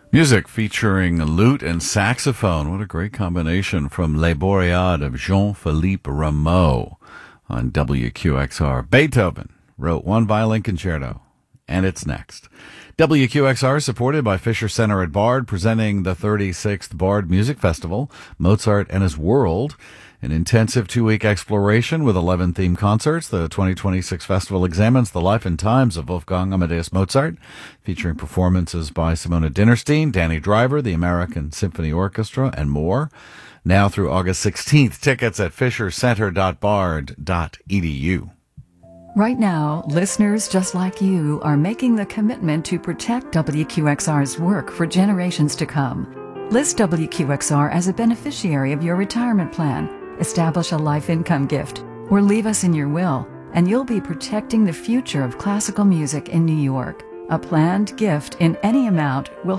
Music featuring lute and saxophone. What a great combination from Les Boreades of Jean-Philippe Rameau on WQXR. Beethoven wrote one violin concerto, and it's next. WQXR supported by Fisher Center at Bard, presenting the 36th Bard Music Festival, Mozart and His World, an intensive 2-week exploration with 11 theme concerts. The 2026 festival examines the life and times of Wolfgang Amadeus Mozart, featuring performances by Simona Dinnerstein, Danny Driver, the American Symphony Orchestra, and more. Now through August 16th, tickets at fishercenter.bard.edu. Right now, listeners just like you are making the commitment to protect WQXR's work for generations to come. List WQXR as a beneficiary of your retirement plan, establish a life income gift, or leave us in your will, and you'll be protecting the future of classical music in New York. A planned gift in any amount will